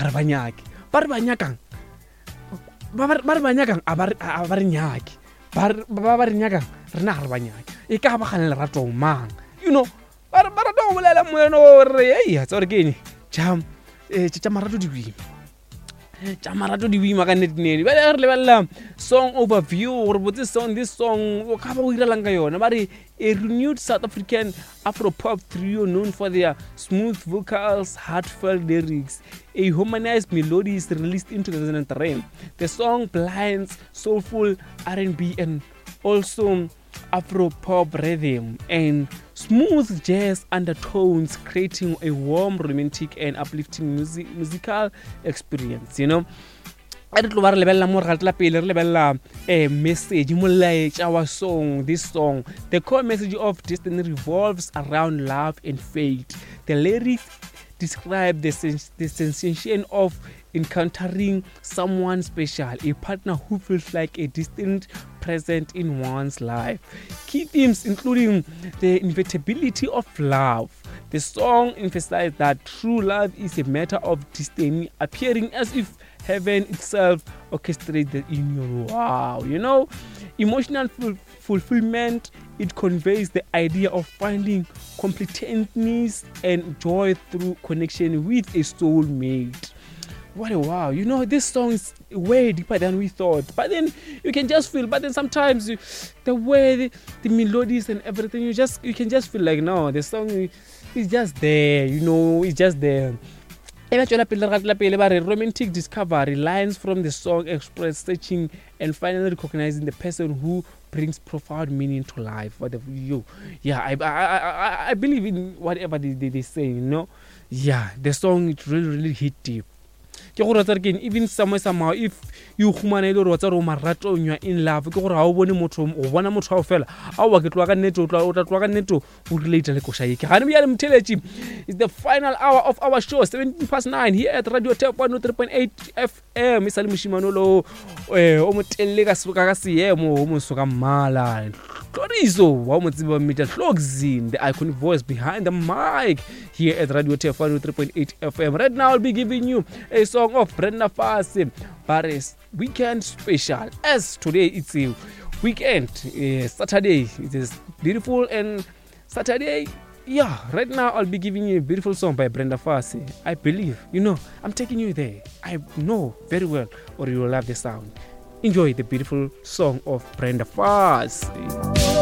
re ba nyake ba re ba nyakang a ba re nyake ba re nyakang re na re ba nyake e ka ba gane lerato mang ba rata go bolela moeno re tsore ke ene tša marato di boima ka nnete ba re lebelela song overview gore botse this song o ka ba go iralang ka yona ba re a renewed South African Afro-pop trio known for their smooth vocals, heartfelt lyrics, a humanized melodies released in 2003. The song blends soulful R&B and also Afro-pop rhythm and smooth jazz undertones, creating a warm, romantic and uplifting musical experience, I re tlo ba re lebella mo re gatela pele re lebella message molaetša wa song. This song, the core message of Destiny revolves around love and fate. The lyrics describe the sensation of encountering someone special, a partner who feels like a distant present in one's life. Key themes including the inevitability of love. The song emphasizes that true love is a matter of destiny, appearing as if heaven itself orchestrated in your emotional fulfillment. It conveys the idea of finding completeness and joy through connection with a soulmate. What a wow. This song is way deeper than we thought. But then you can just feel, but then sometimes the way the melodies and everything, you can just feel like, no, the song is just there, it's just there. Romantic discovery, lines from the song express searching and finally recognizing the person who brings profound meaning to life. I believe in whatever they say, the song it really hit deep. Even somehow if you humane le rotsa ro marato nya in love ke gore ha o bone motho o bona motho a fela a wa ke tloa ka nnete o tloa ka nnete o relate le kosha yeke ga ne ya le mtheletši. It's the final hour of our show, 9:17 here at Radio Tap 103.8 FM. Isale moshimano lo o motelle ka seemo o moso ka mmala Tloriso wa mo tsiba Media Tlogzin, the iconic voice behind the mic here at Radio Tap 103.8 FM. Right now I'll be giving you a song of Brenda Fassie, Paris Weekend Special. As today it's a weekend, Saturday. It is beautiful and Saturday. Yeah, right now I'll be giving you a beautiful song by Brenda Fassie. I believe, I'm taking you there. I know very well, or you will love the sound. Enjoy the beautiful song of Brenda Fassie.